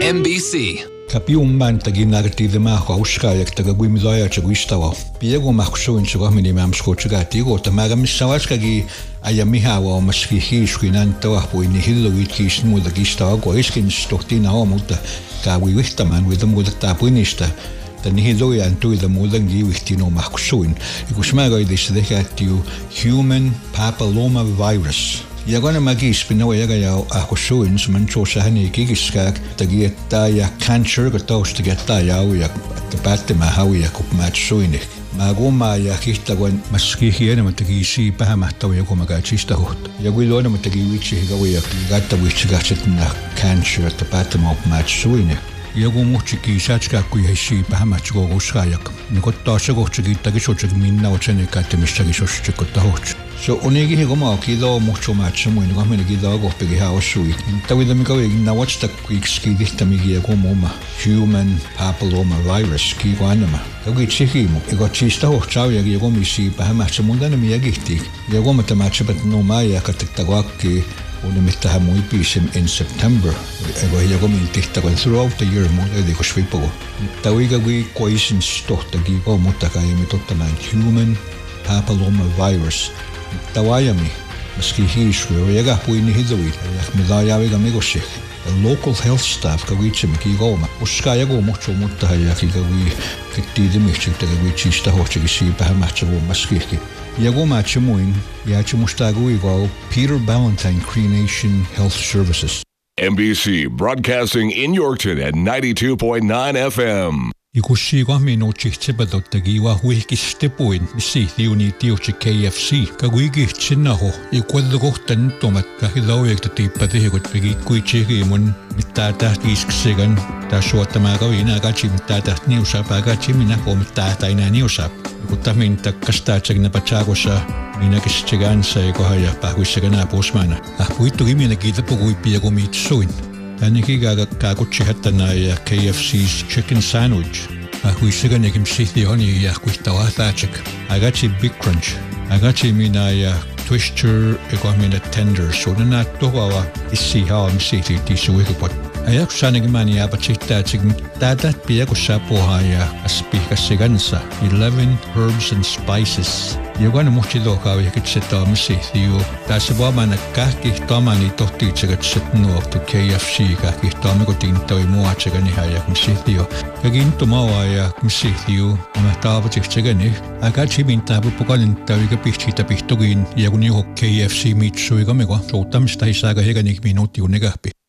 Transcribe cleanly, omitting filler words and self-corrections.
NBC. Kapiumman tagin narrative ma khaushka yaktaga guimizaya chagwishtawa. Piego makhsho inchwa minimam shkochga tigo tamaga misawashka gi ayamiha wa mashkihi shkinanta wa poini hillo witkish muda gishtawa go iskin stoktina wa muda ka wiwihtaman with the muda tapunista. Tanihilo yantu the mudangi wihtino makhshoin. Ikushmaga idishdehatiu human papilloma virus. Yagona magis pinawa yagaya akoshuin manchosahani gigiskak tagieta ya cancer gatos tagieta ya tapate mahawi yakupmatshuinik magoma ya kitagwan maskihiena matagisi pahamahtaw yakumagachista hot yagwilona matagiwichi higawi gata wichigachetna cancer tapate mapmatshuinik yagumuchiki sachka kuyashi pahamachgo goshayak nikotashagochigi tagishochig minna ochene katemishtagishochikotahot. So onegi higoma kido mucho macho muy no me kido go pegi ha osui tawida mi go na watch the quick ski dittamigi go moma human papilloma virus ki wanama go chihimo go chista ho chao ya go misi pa macho mundana mi yagiti ya go mata macho but no maya katakawaki one mitaha muy pisim in September go ya go min tikta go throughout the year mo de go swipogo tawiga we coisin stohta gi go mutaka yemi tottaman human papilloma virus Tawayami, Maskihish, Rega, Puini Hidawit, Midayavig Amigoshik, the local health staff, Kawichim, Kigoma, Uskayago, Mocho Mutahayaki, Kiti the Michik, the Wichista Hochigi, Pahamacho, Maskiki. Yagoma Chimuin, Yachimustaguigo, Peter Ballantyne Cremation Health Services. NBC broadcasting in Yorkton at 92.9 FM. Ikusigo mino chichebadotagi wa huikistepuin misithiuni tiochi KFC kawigi chinaho ikwadgohtan tomat kahidawek tatipathigot pigi kuichigimun mitata isksegan tashuatamaga inagachi mitata niusap agachi minaho mitata ina niusap utamin takastachag na pachagosa minakischigansa ekohaya pahuisagana posmana apuito gimina gitapugo ipiago mitsuin Tanikiga kakuchihatana ya KFC's chicken sandwich. Ahuisiga negimsithioni ya kuitawatachik. Agachi Big Crunch. Agachi mina ya twister egomina tender. So na towa isi hawa msiti tisuwikupot. Ayak sanigimani apachitachik tatat piago sapoha ya aspika sigansa. 11 herbs and spices. Yagana muchido kawa yakitseta msithiyo. Tasabama na kahki tamani tohtichagat setno to KFC kahki tamigo tintawi muachagani hayak msithiyo. Kaginto mawa ya msithiyo amatava chichagani. Agachi mintabu pukalin tawiga pichita pihtogin yaguniho KFC mitsuiga mego. So tamstahisaga heganik minuti unegahpi.